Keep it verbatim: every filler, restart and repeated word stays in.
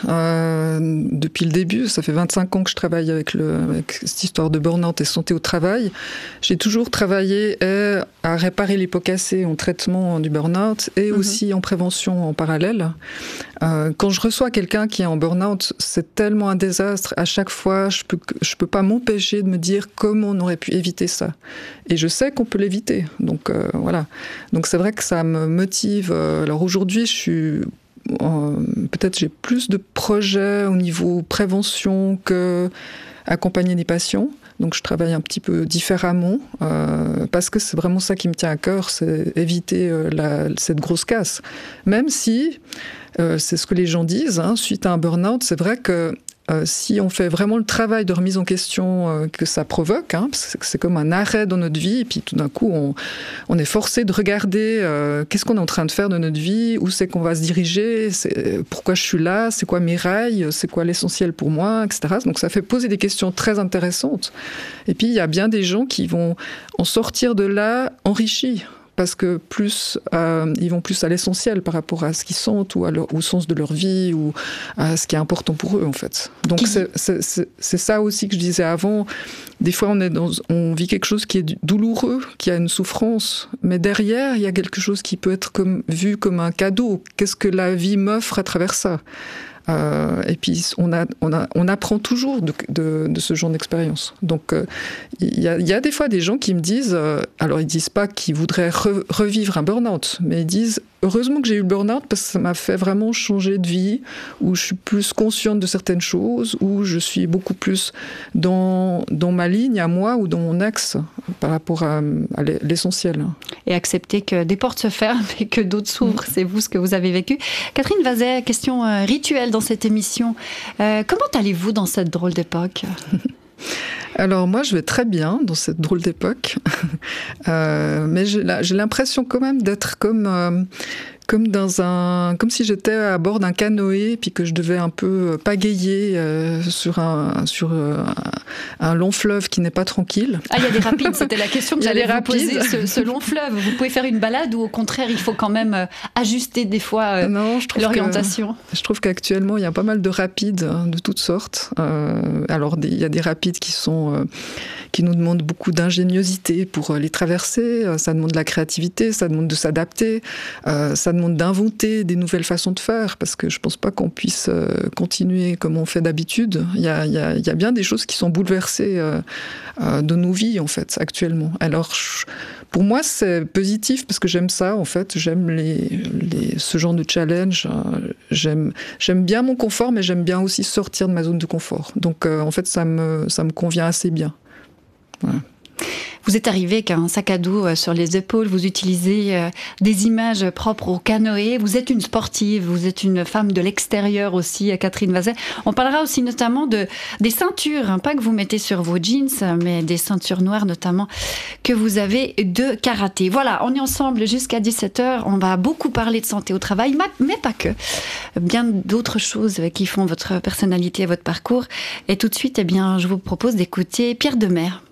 euh, depuis le début. Ça fait vingt-cinq ans que je travaille avec, le, avec cette histoire de burn-out et santé au travail. J'ai toujours travaillé eh, à réparer les pots cassés en traitement du burn-out et mmh. aussi en prévention en parallèle. Euh, quand je reçois quelqu'un qui est en burn-out, c'est tellement un désastre. À chaque fois, je peux, je peux pas m'empêcher de me dire comment on aurait pu éviter ça. Et je sais qu'on peut l'éviter. Donc euh, voilà. Donc c'est vrai que ça me motive. Alors aujourd'hui, je suis Euh, peut-être j'ai plus de projets au niveau prévention que accompagner des patients. Donc je travaille un petit peu différemment euh, parce que c'est vraiment ça qui me tient à cœur, c'est éviter euh, la, cette grosse casse. Même si, euh, c'est ce que les gens disent, hein, suite à un burn-out, c'est vrai que Euh, si on fait vraiment le travail de remise en question euh, que ça provoque, hein, parce que c'est comme un arrêt dans notre vie, et puis tout d'un coup, on, on est forcé de regarder euh, qu'est-ce qu'on est en train de faire de notre vie, où c'est qu'on va se diriger, c'est, pourquoi je suis là, c'est quoi mes rails, c'est quoi l'essentiel pour moi, et cetera. Donc ça fait poser des questions très intéressantes. Et puis il y a bien des gens qui vont en sortir de là enrichis. Parce que plus euh, ils vont plus à l'essentiel par rapport à ce qu'ils sentent ou à leur, au sens de leur vie ou à ce qui est important pour eux en fait. Donc qui... c'est, c'est, c'est, c'est ça aussi que je disais avant. Des fois on est dans, on vit quelque chose qui est douloureux, qui a une souffrance, mais derrière il y a quelque chose qui peut être comme vu comme un cadeau. Qu'est-ce que la vie m'offre à travers ça? Euh, et puis on, a, on, a, on apprend toujours de, de, de ce genre d'expérience. Donc il euh, y, a, y a des fois des gens qui me disent, euh, alors ils disent pas qu'ils voudraient re, revivre un burn-out, mais ils disent heureusement que j'ai eu le burn-out parce que ça m'a fait vraiment changer de vie, où je suis plus consciente de certaines choses, où je suis beaucoup plus dans, dans ma ligne à moi ou dans mon axe par rapport à, à l'essentiel. Et accepter que des portes se ferment et que d'autres s'ouvrent, mmh. c'est vous ce que vous avez vécu. Catherine Vazet, question euh, rituelle dans cette émission. Euh, comment allez-vous dans cette drôle d'époque ? Alors moi, je vais très bien dans cette drôle d'époque, euh, mais j'ai, j'ai l'impression quand même d'être comme... Euh, comme dans un, comme si j'étais à bord d'un canoë, puis que je devais un peu pagayer euh, sur un sur euh, un, un long fleuve qui n'est pas tranquille. Ah, il y a des rapides. C'était la question que j'allais vous poser. Ce, ce long fleuve, vous pouvez faire une balade ou au contraire, il faut quand même euh, ajuster des fois euh, non, je trouve l'orientation. Que, je trouve qu'actuellement, il y a pas mal de rapides hein, de toutes sortes. Euh, alors, il y a des rapides qui sont euh, qui nous demandent beaucoup d'ingéniosité pour les traverser. Ça demande de la créativité, ça demande de s'adapter, euh, ça demande d'inventer des nouvelles façons de faire, parce que je pense pas qu'on puisse euh, continuer comme on fait d'habitude. Il y a, il y a, il y a bien des choses qui sont bouleversées euh, euh, de nos vies, en fait, actuellement. Alors, je, pour moi, c'est positif, parce que j'aime ça, en fait. J'aime les, les, ce genre de challenge. J'aime, j'aime bien mon confort, mais j'aime bien aussi sortir de ma zone de confort. Donc, euh, en fait, ça me, ça me convient assez bien. Voilà. Vous êtes arrivé avec un sac à dos sur les épaules, vous utilisez des images propres au canoë, vous êtes une sportive, vous êtes une femme de l'extérieur aussi, Catherine Vazet. On parlera aussi notamment de, des ceintures, hein, pas que vous mettez sur vos jeans, mais des ceintures noires notamment que vous avez de karaté. Voilà, on est ensemble jusqu'à dix-sept heures, on va beaucoup parler de santé au travail, mais pas que. Bien d'autres choses qui font votre personnalité et votre parcours. Et tout de suite, eh bien, je vous propose d'écouter Pierre Demers.